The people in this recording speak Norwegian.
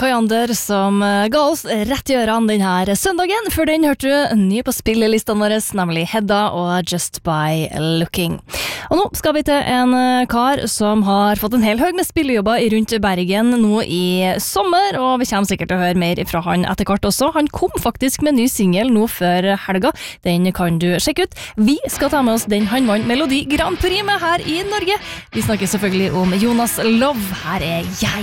Kajander som ga oss rett i ørene denne søndagen. Før den hørte du ny på spillelistene våre, nemlig Hedda og Just By Looking. Og nå skal vi til en kar som har fått en hel høg med spillejobber rundt Bergen nå i sommer, og vi kommer sikkert til å høre mer fra han etter hvert også. Han kom faktisk med en ny single nå før helga. Den kan du sjekke ut. Vi skal ta med oss den han vant Melodi Grand Prix med her i Norge. Vi snakker selvfølgelig om Jonas Love. Her er jeg.